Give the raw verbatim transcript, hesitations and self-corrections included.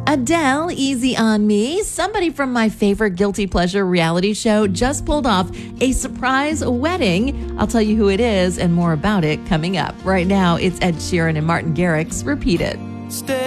Adele, Easy on Me. Somebody from my favorite guilty pleasure reality show just pulled off a surprise wedding. I'll tell you who it is and more about it coming up. Right now, it's Ed Sheeran and Martin Garrix. Repeat It. Stay